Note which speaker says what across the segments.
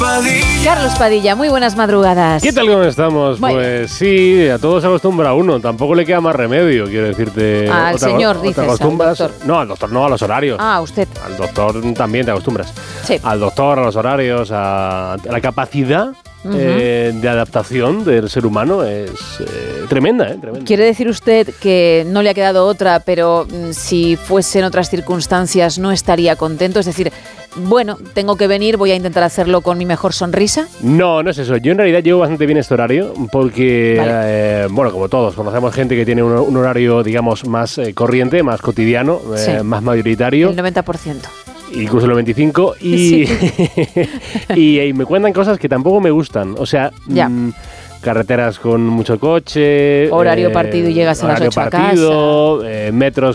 Speaker 1: Carlos Padilla, muy buenas madrugadas.
Speaker 2: ¿Qué tal, cómo estamos?
Speaker 1: Bueno.
Speaker 2: Pues sí, a todos se acostumbra uno, tampoco le queda más remedio, quiero decirte.
Speaker 1: Al señor, dices,
Speaker 2: ¿te acostumbras?
Speaker 1: al doctor.
Speaker 2: No, al doctor no, a los horarios.
Speaker 1: Ah, usted.
Speaker 2: Al doctor también te acostumbras.
Speaker 1: Sí.
Speaker 2: Al doctor, a los horarios, a la capacidad de adaptación del ser humano es tremenda, tremenda.
Speaker 1: ¿Quiere decir usted que no le ha quedado otra, pero si fuesen otras circunstancias no estaría contento? Es decir, bueno, tengo que venir, voy a intentar hacerlo con mi mejor sonrisa.
Speaker 2: No, no es eso. Yo en realidad llevo bastante bien este horario porque, bueno, como todos, conocemos gente que tiene un horario, digamos, más corriente, más cotidiano,
Speaker 1: Sí.
Speaker 2: más mayoritario.
Speaker 1: El 90%.
Speaker 2: Incluso el 25%.
Speaker 1: Sí.
Speaker 2: Y me cuentan cosas que tampoco me gustan. O sea,
Speaker 1: Ya.
Speaker 2: Carreteras con mucho coche.
Speaker 1: Horario partido y llegas a las 8 a casa.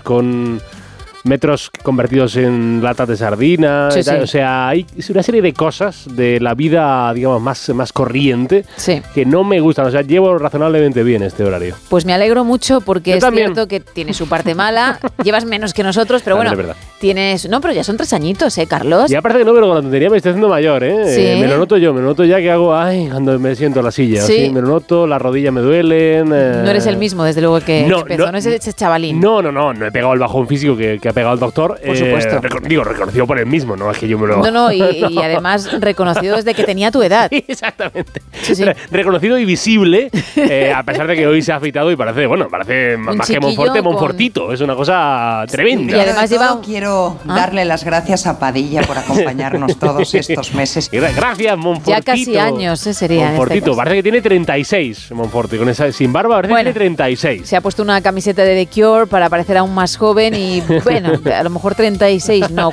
Speaker 2: Metros convertidos en latas de sardina.
Speaker 1: Sí, sí.
Speaker 2: O sea, hay una serie de cosas de la vida, digamos, más corriente
Speaker 1: Sí.
Speaker 2: que no me gustan. O sea, llevo razonablemente bien este horario.
Speaker 1: Pues me alegro mucho porque
Speaker 2: Yo
Speaker 1: es
Speaker 2: también.
Speaker 1: cierto que tiene su parte mala. Llevas menos que nosotros, pero
Speaker 2: También
Speaker 1: bueno,
Speaker 2: es verdad.
Speaker 1: tienes... No, pero ya son 3 añitos, Carlos?
Speaker 2: Ya parece que no, pero con la tontería me estoy haciendo mayor, ¿eh?
Speaker 1: Sí.
Speaker 2: Me lo noto ya que hago, cuando me siento en la silla.
Speaker 1: Sí.
Speaker 2: ¿Sí? Me lo noto, las rodillas me duelen.
Speaker 1: No eres el mismo, desde luego, que empezó. No es ese chavalín.
Speaker 2: No he pegado el bajón físico que ha pegado el doctor.
Speaker 1: Por supuesto.
Speaker 2: Reconocido por él mismo, no es que yo me lo...
Speaker 1: No, y además reconocido desde que tenía tu edad.
Speaker 2: Sí, exactamente.
Speaker 1: Sí, sí.
Speaker 2: Reconocido y visible, a pesar de que hoy se ha afeitado y parece más que
Speaker 1: chiquillo
Speaker 2: Monfortito. Es una cosa tremenda.
Speaker 1: Y además lleva...
Speaker 3: Quiero darle las gracias a Padilla por acompañarnos todos estos meses.
Speaker 2: Gracias, Monfortito.
Speaker 1: Ya casi años, sería.
Speaker 2: Monfortito,
Speaker 1: en este caso.
Speaker 2: parece que tiene 36, Monforti. Con esa, sin barba, parece que tiene 36.
Speaker 1: Se ha puesto una camiseta de The Cure para parecer aún más joven y, bueno, a lo mejor 36, no,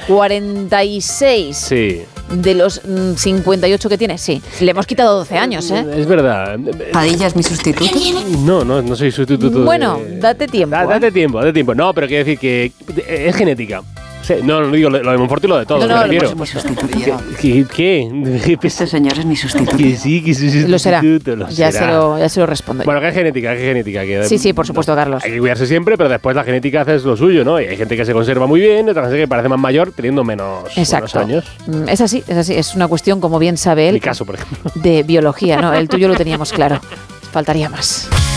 Speaker 1: 46.
Speaker 2: Sí.
Speaker 1: De los 58 que tiene, sí. Le hemos quitado 12 años, ¿eh?
Speaker 2: Es verdad.
Speaker 3: ¿Padilla es mi sustituto?
Speaker 2: No soy sustituto.
Speaker 1: Bueno, date tiempo.
Speaker 2: Date tiempo. No, pero quiero decir que es genética. Sí, no digo lo de Monforti y lo de todo.
Speaker 1: No,
Speaker 2: me refiero.
Speaker 3: Mi sustituto.
Speaker 2: ¿Qué?
Speaker 3: Este señor es mi sustituto.
Speaker 2: Que sí, que sí,
Speaker 1: Lo será. Ya
Speaker 2: será.
Speaker 1: se lo respondo.
Speaker 2: Bueno, que es genética. Que
Speaker 1: Sí, por supuesto, Carlos.
Speaker 2: Hay que cuidarse siempre, pero después la genética hace lo suyo, ¿no? Y hay gente que se conserva muy bien, otra gente que parece más mayor teniendo menos años.
Speaker 1: Es así. Es una cuestión, como bien sabe él,
Speaker 2: Mi caso, por ejemplo.
Speaker 1: de biología, ¿no? El tuyo lo teníamos claro. Faltaría más.